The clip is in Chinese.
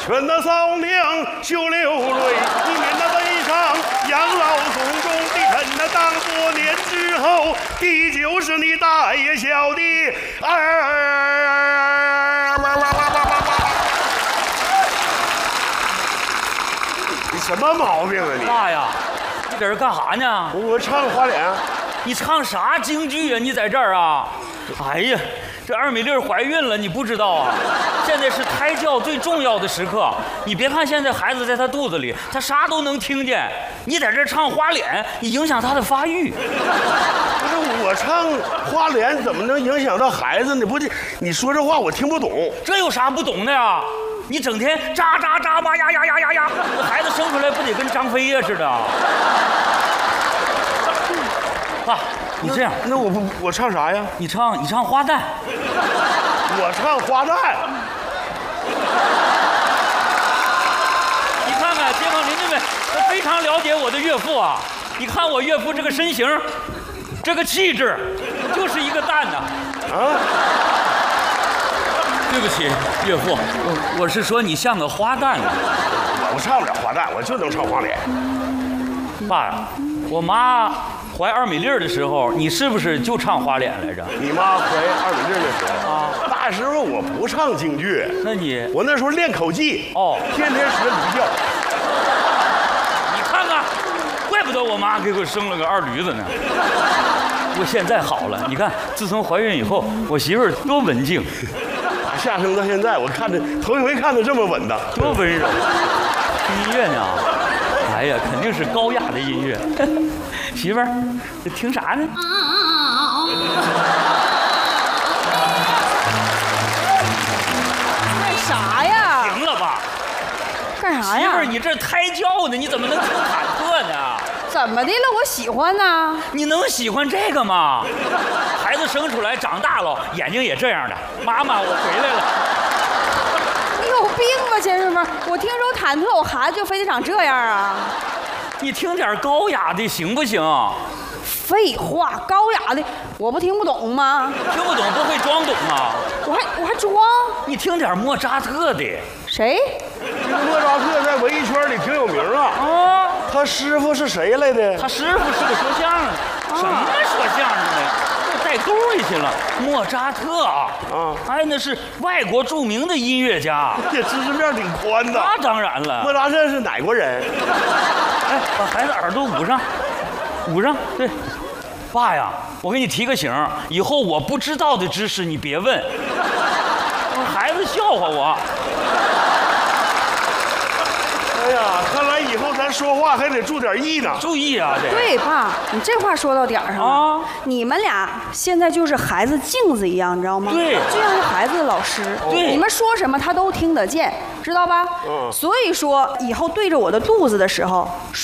劝那嫂娘休流泪，以免那悲伤养老送终的趁那当多年之后，地就是你大爷小的你什么毛病啊你？ 爸呀，你在这干啥呢？ 我唱花脸。 你唱啥京剧啊？你在这儿啊？哎呀，这二米粒怀孕了，你不知道啊？现在是胎教最重要的时刻。你别看现在孩子在她肚子里，她啥都能听见。你在这唱花脸，你影响她的发育。 不是我唱花脸怎么能影响到孩子呢？不是，你说这话我听不懂。 这有啥不懂的呀？你整天喳喳喳吧呀呀呀呀呀，这孩子生出来不得跟张飞呀似的？爸，你这样， 那我唱啥呀？ 你唱花旦。 我唱花旦。 你看看街坊邻居们，都非常了解我的岳父啊。你看我岳父这个身形，这个气质，就是一个旦呢。啊。对不起，岳父，我是说你像个花旦呢。 我唱不了花旦，我就能唱花脸。 爸，我妈怀二米粒的时候，你是不是就唱花脸来着？ 你妈怀二米粒的时候啊，那时候我不唱京剧， 那你我那时候练口技哦， 天天学驴叫。 你看看，怪不得我妈给我生了个二驴子呢。我现在好了，你看，自从怀孕以后，我媳妇儿多文静。 下生到现在，我看着头一回看着这么稳当， 多温柔。听音乐呢？哎呀，肯定是高雅的音乐。媳妇儿，这听啥呢？ 干啥呀？ 停了吧！ 干啥呀？ 媳妇儿，你这胎教呢，你怎么能听忐忑呢？ 怎么的了？我喜欢呢。 你能喜欢这个吗？孩子生出来长大了，眼睛也这样的。妈妈，我回来了。 你有病吧，先生们？我听说忐忑，我孩子就非得长这样啊？ 你听点高雅的行不行？ 废话，高雅的我不听不懂吗？ 听不懂不会装懂啊？ 我还装？ 你听点莫扎特的。 谁？ 这个莫扎特在文艺圈里挺有名啊。 啊， 他师傅是谁来的？ 他师傅是个说相声的。什么说相声的？带沟里去了。莫扎特啊，哎，那是外国著名的音乐家， 这知识面挺宽的。 那当然了。 莫扎特是哪国人？ 哎，把孩子耳朵捂上，捂上。对，爸呀，我给你提个醒，以后我不知道的知识你别问，孩子笑话我。 哎呀，看来以后咱说话还得注点意呢。 注意啊，这对，爸，你这话说到点儿上了。 啊， 你们俩现在就是孩子镜子一样，你知道吗？ 对， 就像是孩子的老师。 对， 你们说什么他都听得见，知道吧？所以说以后对着我的肚子的时候。